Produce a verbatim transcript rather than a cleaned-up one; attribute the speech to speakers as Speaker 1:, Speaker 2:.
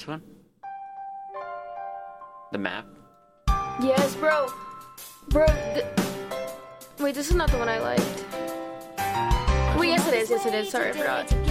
Speaker 1: This one? The map?
Speaker 2: Yes, bro. Bro, th- wait, this is not the one I liked. Wait, yes it is, yes it is. Sorry, I forgot.